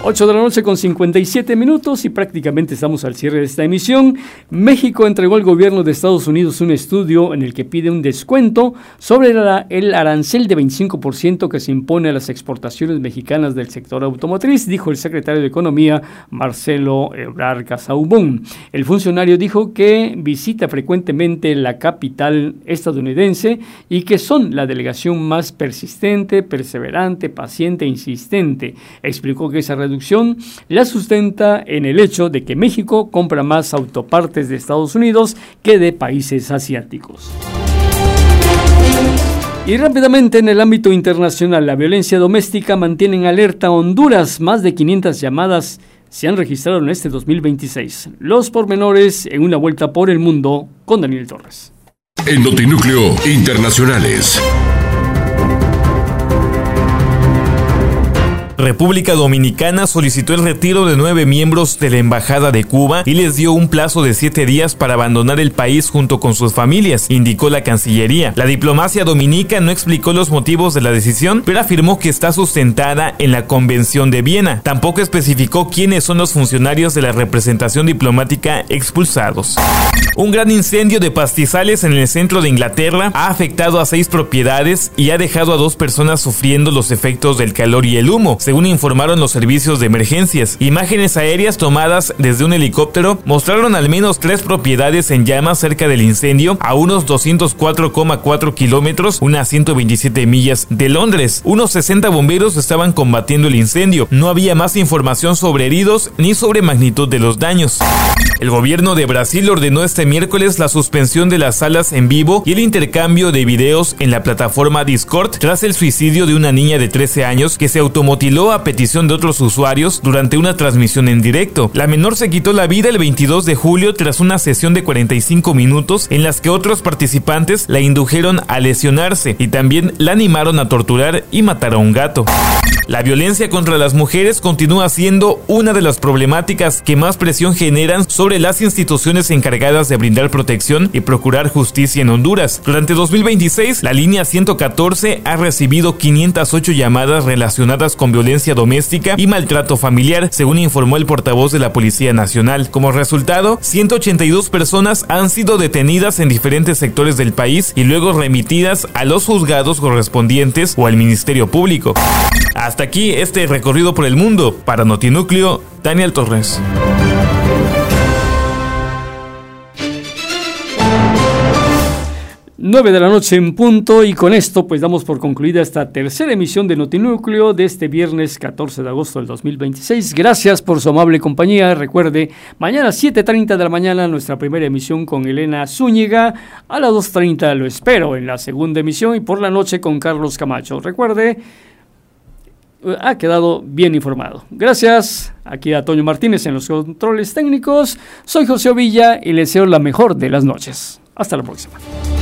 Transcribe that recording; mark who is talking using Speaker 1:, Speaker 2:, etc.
Speaker 1: 8 de la noche con 57 minutos y prácticamente estamos al cierre de esta emisión. México entregó al gobierno de Estados Unidos un estudio en el que pide un descuento sobre el arancel de 25% que se impone a las exportaciones mexicanas del sector automotriz, dijo el secretario de Economía, Marcelo Ebrard Casaubon. El funcionario dijo que visita frecuentemente la capital estadounidense y que son la delegación más persistente, perseverante, paciente e insistente. Explicó que esa reducción la sustenta en el hecho de que México compra más autopartes de Estados Unidos que de países asiáticos. Y rápidamente en el ámbito internacional, la violencia doméstica mantiene en alerta a Honduras. Más de 500 llamadas se han registrado en este 2026. Los pormenores en una vuelta por el mundo con Daniel Torres.
Speaker 2: En Notinúcleo Internacionales.
Speaker 3: República Dominicana solicitó el retiro de 9 miembros de la Embajada de Cuba y les dio un plazo de 7 días para abandonar el país junto con sus familias, indicó la Cancillería. La diplomacia dominica no explicó los motivos de la decisión, pero afirmó que está sustentada en la Convención de Viena. Tampoco especificó quiénes son los funcionarios de la representación diplomática expulsados. Un gran incendio de pastizales en el centro de Inglaterra ha afectado a 6 propiedades y ha dejado a 2 personas sufriendo los efectos del calor y el humo, según informaron los servicios de emergencias. Imágenes aéreas tomadas desde un helicóptero mostraron al menos 3 propiedades en llamas cerca del incendio a unos 204,4 kilómetros, unas 127 millas de Londres. Unos 60 bomberos estaban combatiendo el incendio. No había más información sobre heridos ni sobre magnitud de los daños. El gobierno de Brasil ordenó este miércoles la suspensión de las salas en vivo y el intercambio de videos en la plataforma Discord tras el suicidio de una niña de 13 años que se automutiló a petición de otros usuarios durante una transmisión en directo. La menor se quitó la vida el 22 de julio tras una sesión de 45 minutos en las que otros participantes la indujeron a lesionarse y también la animaron a torturar y matar a un gato. La violencia contra las mujeres continúa siendo una de las problemáticas que más presión generan sobre las instituciones encargadas de brindar protección y procurar justicia en Honduras. Durante 2026, la línea 114 ha recibido 508 llamadas relacionadas con violencia doméstica y maltrato familiar, según informó el portavoz de la Policía Nacional. Como resultado, 182 personas han sido detenidas en diferentes sectores del país y luego remitidas a los juzgados correspondientes o al Ministerio Público. Hasta aquí este recorrido por el mundo. Para Notinúcleo, Daniel Torres.
Speaker 1: Nueve de la noche en punto y con esto pues damos por concluida esta tercera emisión de Notinúcleo de este viernes 14 de agosto del 2026. Gracias por su amable compañía. Recuerde, mañana a 7:30 de la mañana nuestra primera emisión con Elena Zúñiga. A las 2:30 lo espero en la segunda emisión y por la noche con Carlos Camacho. Recuerde, ha quedado bien informado. Gracias. Aquí a Toño Martínez en los controles técnicos. Soy José Ovilla y les deseo la mejor de las noches. Hasta la próxima.